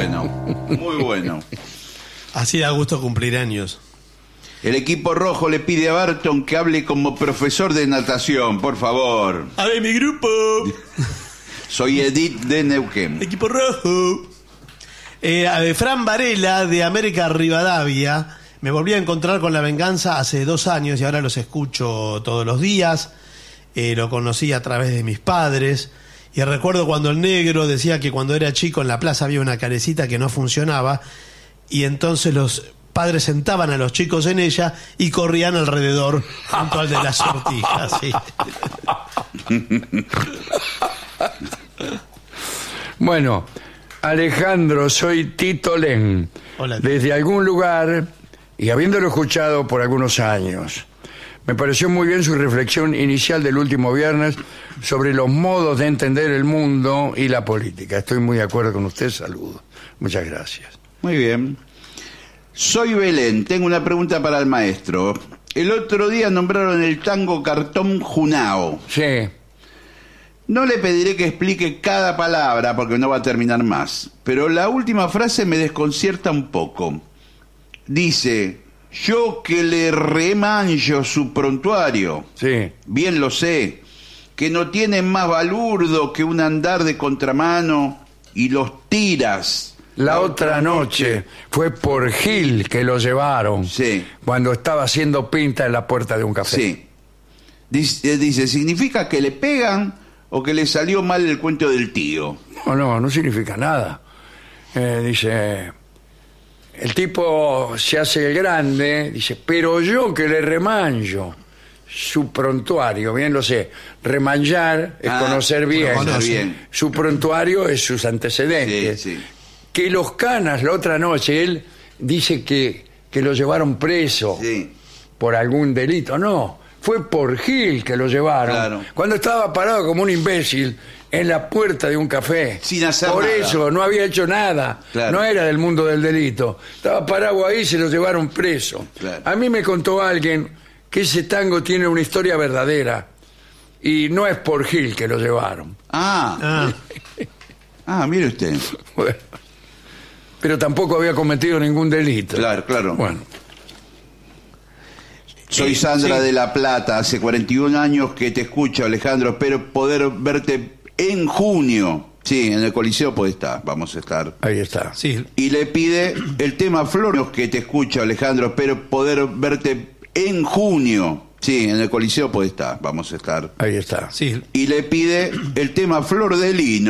bueno, muy bueno. Así da gusto cumplir años. El equipo rojo le pide a Barton que hable como profesor de natación, por favor. A ver, mi grupo. Soy Edith de Neuquén. Equipo rojo. Fran Varela, de América Rivadavia. Me volví a encontrar con La Venganza hace 2 años y ahora los escucho todos los días. Lo conocí a través de mis padres. Y recuerdo cuando el negro decía que cuando era chico en la plaza había una carecita que no funcionaba. Y entonces los padres sentaban a los chicos en ella y corrían alrededor junto al de las sortijas. Sí. Bueno, Alejandro, soy Tito Len. Hola. Desde algún lugar, y habiéndolo escuchado por algunos años, me pareció muy bien su reflexión inicial del último viernes sobre los modos de entender el mundo y la política. Estoy muy de acuerdo con usted, saludo. Muchas gracias. Muy bien. Soy Belén, tengo una pregunta para el maestro. El otro día nombraron el tango Cartón Junao. Sí. No le pediré que explique cada palabra porque no va a terminar más, pero la última frase me desconcierta un poco. Dice, yo que le remanjo su prontuario. Sí. Bien lo sé, que no tiene más balurdo que un andar de contramano y los tiras. La otra noche fue por Gil que lo llevaron. Sí. Cuando estaba haciendo pinta en la puerta de un café. Sí. Dice, ¿significa que le pegan o que le salió mal el cuento del tío? No significa nada. Dice, el tipo se hace el grande, dice, pero yo que le remanjo su prontuario, bien lo sé, remanjar es conocer bien. Conocer bien. Su prontuario es sus antecedentes. Sí, sí. Que los canas la otra noche, él dice que lo llevaron preso por algún delito. No, fue por Gil que lo llevaron. Claro. Cuando estaba parado como un imbécil en la puerta de un café. Sin hacer por nada. eso, no había hecho nada. Claro. No era del mundo del delito. Estaba parado ahí y se lo llevaron preso. Claro. A mí me contó alguien que ese tango tiene una historia verdadera. Y no es por Gil que lo llevaron. Mire usted. Bueno. Pero tampoco había cometido ningún delito. Claro. Bueno. Soy Sandra de La Plata, hace 41 años que te escucho, Alejandro. Espero poder verte en junio. Sí, en el Coliseo vamos a estar. Ahí está. Sí. Y le pide el tema Flor, que te escucho, Alejandro. Espero poder verte en junio. Sí, en el Coliseo vamos a estar. Ahí está. Sí. Y le pide el tema Flor de Lino.